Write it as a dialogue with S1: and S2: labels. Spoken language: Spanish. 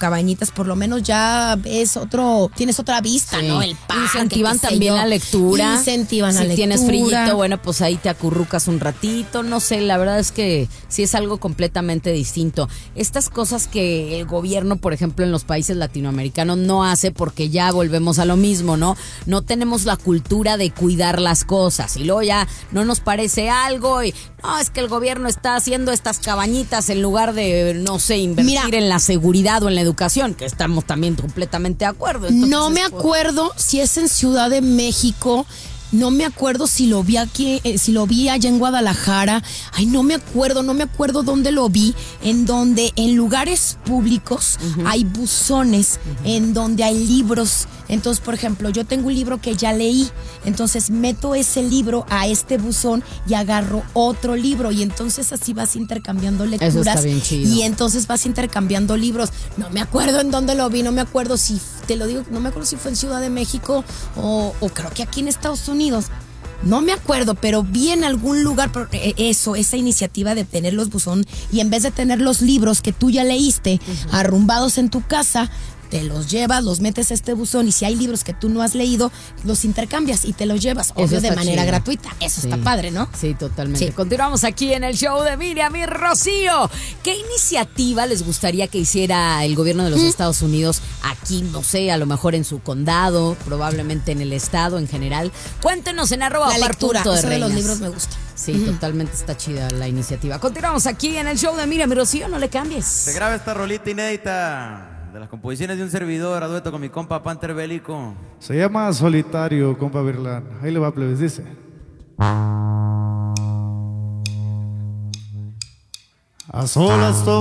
S1: Cabañitas, por lo menos ya ves tienes otra vista,
S2: Sí.
S1: ¿no? El parque,
S2: Incentivan
S1: qué sé
S2: también
S1: yo.
S2: la lectura.
S1: Incentivan la
S2: Si
S1: lectura.
S2: tienes frillito, bueno, pues ahí te acurrucas un ratito. No sé, la verdad es que sí es algo completamente distinto. Estas cosas que el gobierno, por ejemplo, en los países latinoamericanos no hace, porque ya volvemos a lo mismo, ¿no? No tenemos la cultura de cuidar las cosas. Y luego ya no nos parece algo y no, es que el gobierno está haciendo estas cabañitas en lugar de, no sé, invertir en la seguridad o en la educación, que estamos también completamente de acuerdo. Entonces,
S1: no me acuerdo si es en Ciudad de México. No me acuerdo si lo vi aquí, si lo vi allá en Guadalajara. Ay, no me acuerdo dónde lo vi. En donde en lugares públicos hay buzones, en donde hay libros. Entonces, por ejemplo, yo tengo un libro que ya leí. Entonces meto ese libro a este buzón y agarro otro libro. Y entonces así vas intercambiando lecturas.
S2: Eso está bien chido.
S1: Y entonces vas intercambiando libros. No me acuerdo en dónde lo vi, no me acuerdo si, te lo digo, no me acuerdo si fue en Ciudad de México o creo que aquí en Estados Unidos. No me acuerdo, pero vi en algún lugar esa iniciativa de tener los buzón y en vez de tener los libros que tú ya leíste arrumbados en tu casa, te los llevas, los metes a este buzón y si hay libros que tú no has leído, los intercambias y te los llevas, obvio, de manera gratuita. Eso está padre, ¿no?
S2: Sí, totalmente.
S1: Sí.
S2: Continuamos aquí en el show de Miriam y Rocío. ¿Qué iniciativa les gustaría que hiciera el gobierno de los Estados Unidos aquí, no sé, a lo mejor en su condado, probablemente en el estado en general? Cuéntenos en @
S1: La lectura,
S2: par.de
S1: eso de los
S2: reinas.
S1: libros me gusta.
S2: Sí, totalmente está chida la iniciativa. Continuamos aquí en el show de Miriam y Rocío, no le cambies.
S3: Se graba esta rolita inédita de las composiciones de un servidor a dueto con mi compa Panther Bélico.
S4: Se llama Solitario, compa Virlán. Ahí le va, plebes, dice. A solas